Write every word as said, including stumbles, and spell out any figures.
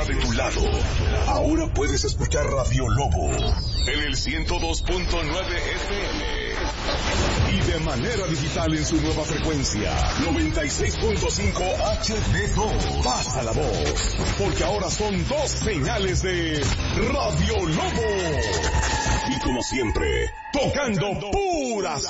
está de tu lado. Ahora puedes escuchar Radio Lobo en el ciento dos punto nueve F M y de manera digital en su nueva frecuencia noventa y seis punto cinco H D dos. Pasa la voz, porque ahora son dos señales de Radio Lobo. Y como siempre, tocando puras